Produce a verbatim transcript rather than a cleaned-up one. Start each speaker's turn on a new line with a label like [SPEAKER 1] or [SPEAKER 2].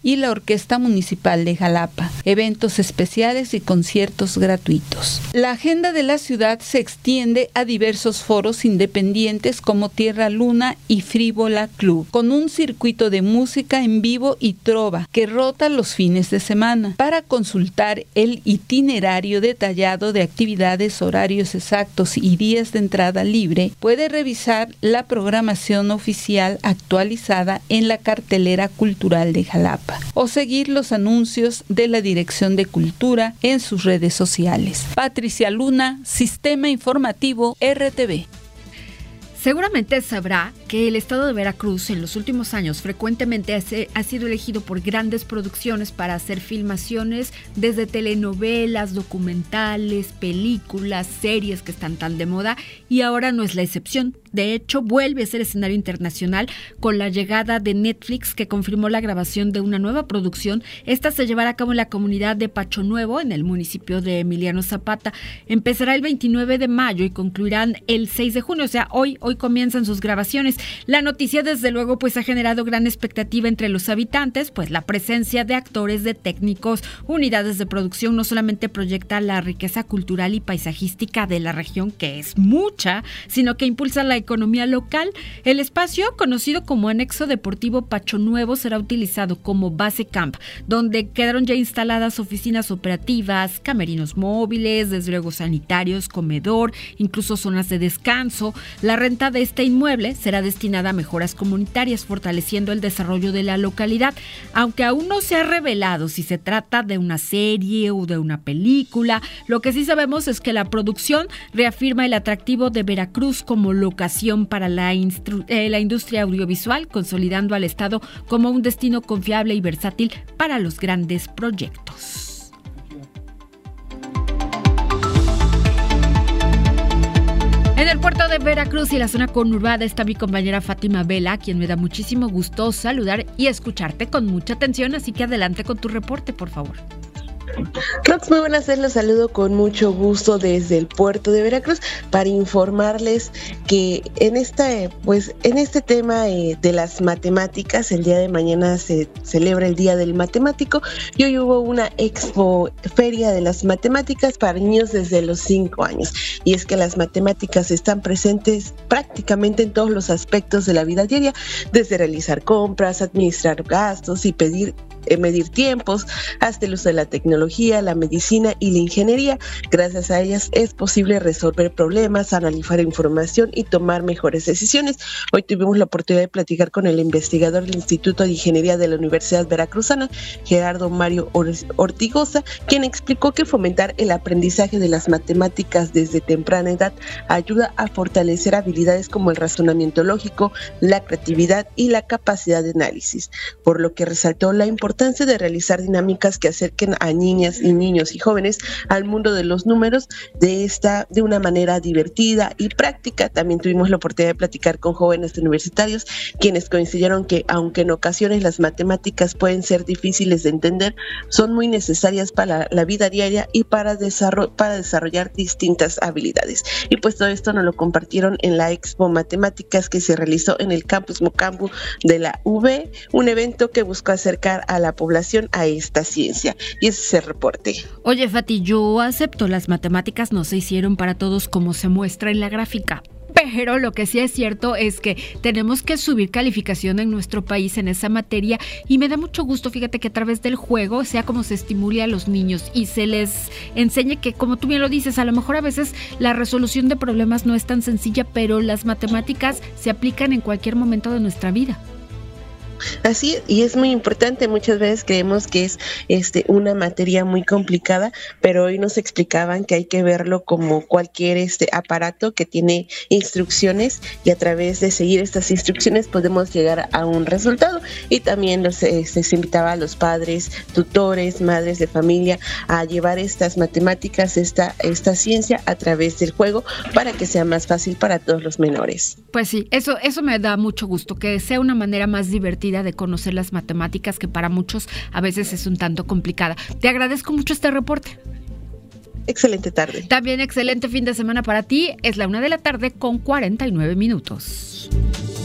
[SPEAKER 1] y la Orquesta Municipal de Jalapa, eventos especiales y conciertos gratuitos. La agenda de la ciudad se extiende a diversos foros independientes como Tierra Luna y Frívola Club, con un circuito de música en vivo y trova que rota los fines de semana. Para consultar el itinerario detallado de actividades, horarios exactos y días de entrada libre, puede revisar la programación oficial actualizada en la cartelera cultural de Jalapa o seguir los anuncios de la Dirección de Cultura en sus redes sociales. Patricia Luna, Sistema Informativo R T V.
[SPEAKER 2] Seguramente sabrá que el estado de Veracruz en los últimos años frecuentemente ha sido elegido por grandes producciones para hacer filmaciones desde telenovelas, documentales, películas, series que están tan de moda, y ahora no es la excepción. De hecho, vuelve a ser escenario internacional con la llegada de Netflix, que confirmó la grabación de una nueva producción. Esta se llevará a cabo en la comunidad de Pacho Nuevo, en el municipio de Emiliano Zapata. Empezará el veintinueve de mayo y concluirán el seis de junio, o sea, hoy, hoy comienzan sus grabaciones. La noticia, desde luego, pues ha generado gran expectativa entre los habitantes, pues la presencia de actores, de técnicos, unidades de producción no solamente proyecta la riqueza cultural y paisajística de la región, que es mucha, sino que impulsa la economía local. El espacio, conocido como Anexo Deportivo Pacho Nuevo, será utilizado como base camp, donde quedaron ya instaladas oficinas operativas, camerinos móviles, desde luego sanitarios, comedor, incluso zonas de descanso. La renta de este inmueble será destinada a mejoras comunitarias, fortaleciendo el desarrollo de la localidad. Aunque aún no se ha revelado si se trata de una serie o de una película, lo que sí sabemos es que la producción reafirma el atractivo de Veracruz como locación para la, instru- eh, la industria audiovisual, consolidando al estado como un destino confiable y versátil para los grandes proyectos. En el puerto de Veracruz y la zona conurbada está mi compañera Fátima Vela, a quien me da muchísimo gusto saludar y escucharte con mucha atención, así que adelante con tu reporte, por favor.
[SPEAKER 3] Rox, muy buenas tardes, los saludo con mucho gusto desde el puerto de Veracruz para informarles que en esta, pues, en este tema eh, de las matemáticas, el día de mañana se celebra el Día del Matemático y hoy hubo una expo feria de las matemáticas para niños desde los cinco años. Y es que las matemáticas están presentes prácticamente en todos los aspectos de la vida diaria, desde realizar compras, administrar gastos y pedir medir tiempos, hasta el uso de la tecnología, la medicina y la ingeniería. Gracias a ellas es posible resolver problemas, analizar información y tomar mejores decisiones. Hoy tuvimos la oportunidad de platicar con el investigador del Instituto de Ingeniería de la Universidad Veracruzana, Gerardo Mario Ortigosa, quien explicó que fomentar el aprendizaje de las matemáticas desde temprana edad ayuda a fortalecer habilidades como el razonamiento lógico, la creatividad y la capacidad de análisis, por lo que resaltó la importancia de realizar dinámicas que acerquen a niñas y niños y jóvenes al mundo de los números de esta de una manera divertida y práctica. También tuvimos la oportunidad de platicar con jóvenes universitarios, quienes coincidieron que aunque en ocasiones las matemáticas pueden ser difíciles de entender, son muy necesarias para la vida diaria y para, desarroll- para desarrollar distintas habilidades. Y pues todo esto nos lo compartieron en la Expo Matemáticas que se realizó en el Campus Mocambo de la U B, un evento que buscó acercar a la población a esta ciencia. Y ese es el reporte.
[SPEAKER 2] Oye, Fati, yo acepto, las matemáticas no se hicieron para todos como se muestra en la gráfica. Pero lo que sí es cierto es que tenemos que subir calificación en nuestro país en esa materia, y me da mucho gusto, fíjate, que a través del juego sea como se estimule a los niños y se les enseñe que, como tú bien lo dices, a lo mejor a veces la resolución de problemas no es tan sencilla, pero las matemáticas se aplican en cualquier momento de nuestra vida.
[SPEAKER 3] Así, y es muy importante. Muchas veces creemos que es este una materia muy complicada, pero hoy nos explicaban que hay que verlo como cualquier este aparato que tiene instrucciones, y a través de seguir estas instrucciones podemos llegar a un resultado. Y también los, este, se invitaba a los padres, tutores, madres de familia a llevar estas matemáticas, esta, esta ciencia a través del juego para que sea más fácil para todos los menores.
[SPEAKER 2] Pues sí, eso, eso me da mucho gusto, que sea una manera más divertida de conocer las matemáticas, que para muchos a veces es un tanto complicada. Te agradezco mucho este reporte.
[SPEAKER 3] Excelente tarde.
[SPEAKER 2] También excelente fin de semana para ti. Es la una de la tarde con cuarenta y nueve minutos.